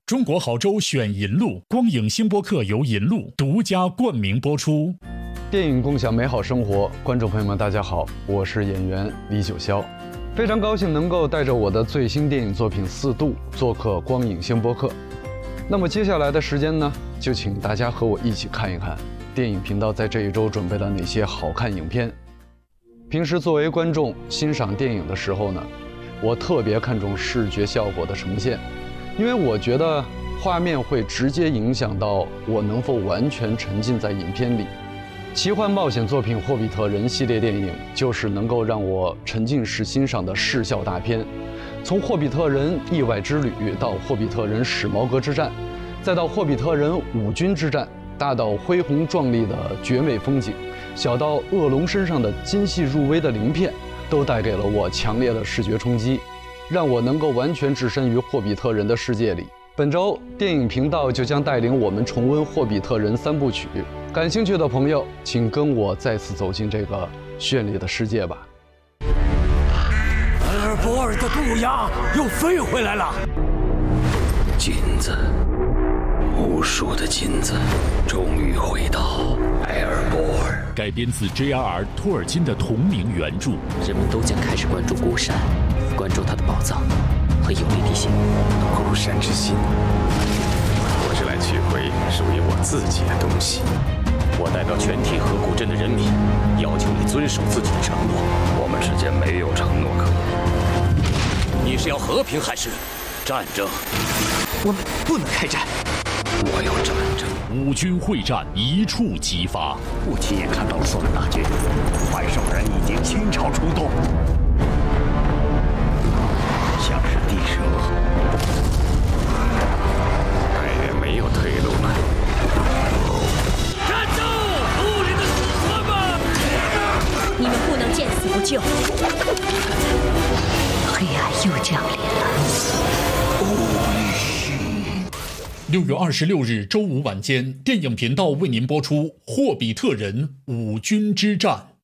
中国好州选银路，光影星播客由银路独家冠名播出。 电影共享美好生活，观众朋友们，大家好，我是演员李九霄，非常高兴能够带着我的最新电影作品《四度》做客光影星播客。那么接下来的时间呢，就请大家和我一起看一看电影频道在这一周准备了哪些好看影片。平时作为观众欣赏电影的时候呢，我特别看重视觉效果的呈现，因为我觉得画面会直接影响到我能否完全沉浸在影片里。奇幻冒险作品《霍比特人》系列电影就是能够让我沉浸式欣赏的视效大片。从《霍比特人：意外之旅》到《霍比特人：史矛革之战》，再到《霍比特人：五军之战》，大到恢宏壮丽的绝美风景，小到恶龙身上的精细入微的鳞片，都带给了我强烈的视觉冲击，让我能够完全置身于霍比特人的世界里。本周电影频道就将带领我们重温《霍比特人》三部曲，感兴趣的朋友，请跟我再次走进这个绚丽的世界吧。 埃尔博尔的渡鸦又飞回来了， 金子，无数的金子，终于回到埃尔博尔。 改编自 J.R.R. 托尔金的同名原著， 人们都将开始关注孤山，关注它的宝藏和有利地形。 孤山之心，我是来取回属于我自己的东西。 我代表全体河谷镇的人民，要求你遵守自己的承诺。 我们之间没有承诺可言。 你是要和平还是战争？ 我们不能开战。 我要战争。 五军会战一触即发。 我亲眼看到了索兰大军，怪兽人已经倾巢出动，像是地蛇。 爱人没有退路了。 战斗！乌林的死魂们！ 你们不能见死不救。黑暗又降临了。 6月26日周五晚间，电影频道为您播出《霍比特人：五军之战》。